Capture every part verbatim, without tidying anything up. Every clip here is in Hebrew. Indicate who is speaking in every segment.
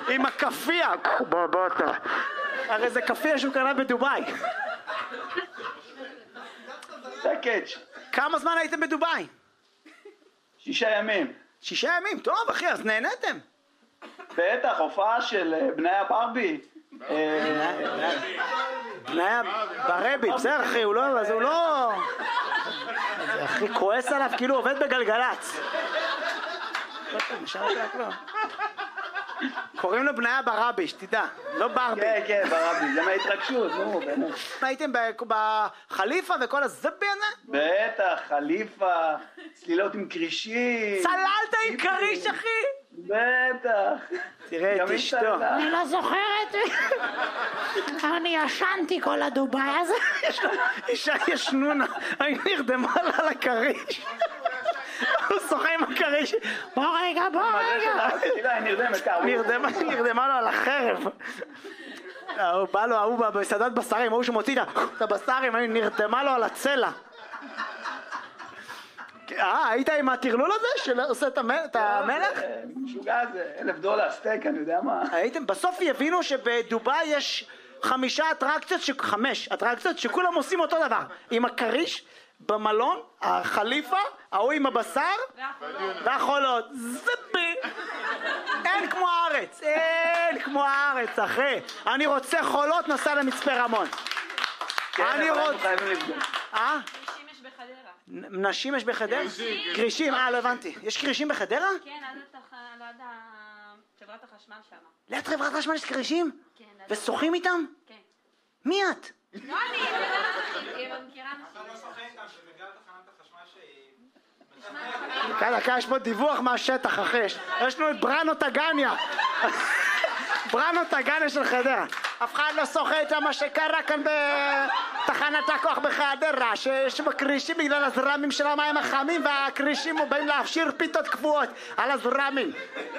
Speaker 1: עם הקפיה. בוא, בוא אתה. הרי זה קפיה שהוא קנה בדוביי.
Speaker 2: זה קאץ'.
Speaker 1: כמה זמן הייתם בדוביי?
Speaker 2: שישה ימים.
Speaker 1: שישה ימים? טוב אחי, אז נהנתם.
Speaker 2: בטח, הופעה של בניה ברבי.
Speaker 1: בניה ברבי, בסדר אחי, הוא לא... אז הוא לא... אחי, כועס עליו כאילו עובד בגלגלץ. קוראים לו בניה ברבי, שתדע, לא ברבי.
Speaker 2: כן, כן, ברבי, זה מההתרגשות, נו, באמת.
Speaker 1: הייתם בחליפה וכל הזבי הזה?
Speaker 2: בטח, חליפה, צלילות עם קרישים.
Speaker 1: צללת עם קריש, אחי?
Speaker 2: בטח.
Speaker 1: תראה את אשתו.
Speaker 3: אני לא זוכרת. אני ישנתי כל הדוביי הזה.
Speaker 1: אישה ישנונה, היא נרדמה לה על הקריש. הוא שוחה עם הקריש.
Speaker 3: בוא רגע, בוא רגע.
Speaker 1: נרדמה לו על החרב. הוא בא לו, ההוא בסעדת בשרים, ההוא שמוציא את הבשרים, נרדמה לו על הצלע. אה, היית עם הטרלול הזה שעושה את המלך?
Speaker 2: משוגע זה, אלף דולר סטייק, אני יודע מה.
Speaker 1: הייתם, בסוף יבינו שבדוביי יש חמישה אטרקציות, חמש אטרקציות שכולם עושים אותו דבר. עם הקריש, במלון, החליפה, ההוא עם הבשר והחולות. זבי! אין כמו הארץ, אין כמו הארץ, אחי. אני רוצה חולות, נסע למצפה רמון. אני רוצה... אה? נשים יש בחדרה? קרישים, אה, לא הבנתי. יש קרישים בחדרה?
Speaker 4: כן, ליד חברת החשמל שם.
Speaker 1: ליד חברת החשמל יש קרישים?
Speaker 4: כן.
Speaker 1: ושוחים איתם?
Speaker 4: כן.
Speaker 1: מי את?
Speaker 4: לא, אני מכירה נשים.
Speaker 5: לא שוחה איתם, שבגלל תחנת החשמל שהיא...
Speaker 1: כאלה, כאלה, יש פה דיווח מהשטח, אחי. יש לנו את בראנו טגניה. בראנו טגניה של חדרה. אף אחד לא שוחה איתם מה שקרה כאן בתחנת הכוח בחדרה, שיש בקרישים בגלל הזרמים של המים החמים, והקרישים באים להפשיר פיתות קבועות על הזרמים.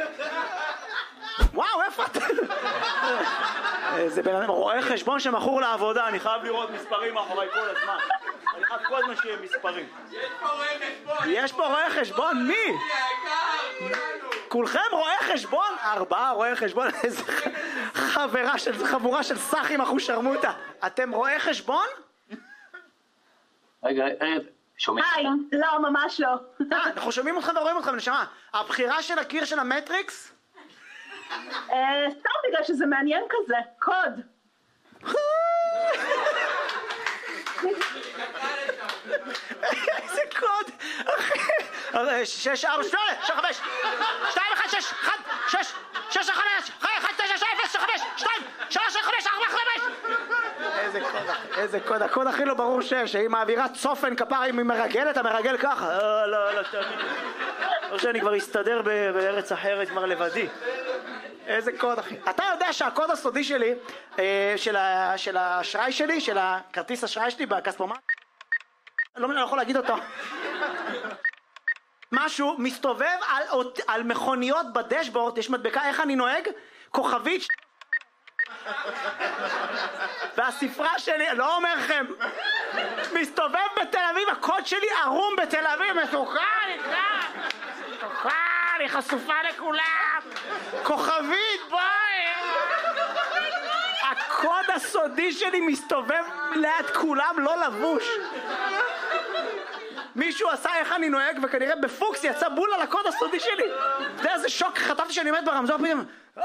Speaker 1: וואו, איפה אתה? זה בן אדם רואה חשבון שמכור לעבודה, אני חייב לראות מספרים מאחורי כל הזמן. אני חייב כל הזמן שיהיה מספרים.
Speaker 5: יש פה רואה חשבון!
Speaker 1: יש פה רואה חשבון? מי? כולכם רואה חשבון? ארבעה רואה חשבון? איזה חברה של חבורה של סחים אחושרמוטה. אתם רואה חשבון?
Speaker 2: רגע, רגע, שומעים?
Speaker 6: היי, לא, ממש לא.
Speaker 1: אה, אנחנו שומעים אתכם ורואים אתכם, נשמה. הבחירה של הקיר של המטריקס?
Speaker 6: סתם בגלל שזה מעניין כזה, קוד.
Speaker 1: איזה קוד? שש, ארבע, שמונה, שש, חמש, שתיים, אחד, שש, אחד, שש, שש, חמש, אחד, תשע, שש, אפס, חמש, שתיים, שלוש, חמש, ארבע, חמש. איזה קוד, איזה קוד, הקוד הכי לא ברור שש, היא מעבירה צופן כפר, היא מרגלת, המרגל ככה. לא, לא, לא, תאמין. לא שאני כבר אסתדר בארץ אחרת כבר לבדי. איזה קוד, אחי. אתה יודע שהקוד הסודי שלי, של האשראי שלי, של הכרטיס אשראי שלי בכספומט, לא יכול להגיד אותו. משהו מסתובב על, על מכוניות בדשבורד, יש מדבקה איך אני נוהג, כוכבית, והספרה שלי, לא אומר לכם, מסתובב בתל אביב, הקוד שלי ערום בתל אביב, מסוכן, מסוכן, היא חשופה לכולם, כוכבית, ביי. הקוד הסודי שלי מסתובב ליד כולם, לא לבוש. מישהו עשה איך אני נוהג, וכנראה בפוקס יצא בול על הקוד הסודי שלי. אתה יודע איזה שוק, חטפתי שאני עומד ברמזור, פתאום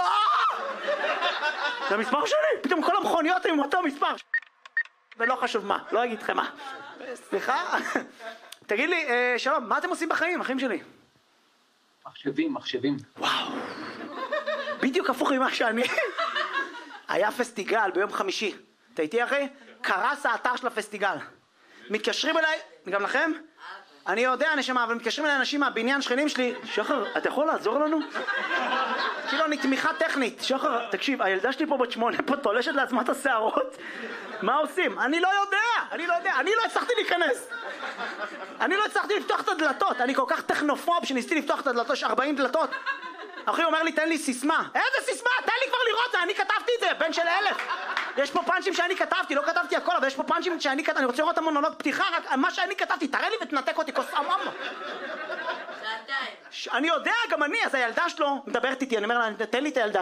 Speaker 1: זה המספר שלי, פתאום כל המכוניות עם אותו מספר. ולא חשוב מה, לא אגיד לכם מה. סליחה? תגיד לי, שלום, מה אתם עושים בחיים, אחים שלי?
Speaker 2: מחשבים, מחשבים.
Speaker 1: וואו, בדיוק הפוך ממה שאני. היה פסטיגל ביום חמישי, אתה איתי אחי? קרס האתר של הפסטיגל. מתקשרים אליי, גם לכם? אני יודע נשמה, אבל מתקשרים אליי אנשים מהבניין שכנים שלי. שחר, אתה יכול לעזור לנו? כאילו אני תמיכה טכנית. שחר, תקשיב, הילדה שלי פה בת שמונה פה תולשת לעצמה את השערות. מה עושים? אני לא יודע, אני לא יודע, אני לא הצלחתי להיכנס. אני לא הצלחתי לפתוח את הדלתות, אני כל כך טכנופוב שניסיתי לפתוח את הדלתות, יש ארבעים דלתות. אחי אומר לי, תן לי סיסמה. איזה סיסמה? תן לי כבר לראות, אני כתבתי את זה, בן של אלף. יש פה פאנצ'ים שאני כתבתי, לא כתבתי הכל, אבל יש פה פאנצ'ים שאני כתבתי, אני רוצה לראות המונולוג פתיחה, רק מה שאני כתבתי, תראה לי ותנתק אותי, כוס אממה. אני יודע, גם אני, אז הילדה שלו מדברת איתי, אני אומר לה, תן לי את הילדה